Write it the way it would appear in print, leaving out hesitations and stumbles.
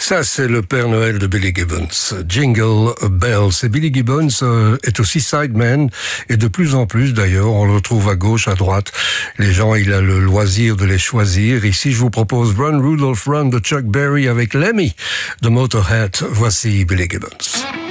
Ça, c'est le Père Noël de Billy Gibbons. Jingle Bells. Et Billy Gibbons est aussi sideman. Et de plus en plus, d'ailleurs, on le trouve à gauche, à droite. Les gens, il a le loisir de les choisir. Ici, je vous propose Run Rudolph Run de Chuck Berry avec Lemmy de Motorhead. Voici Billy Gibbons.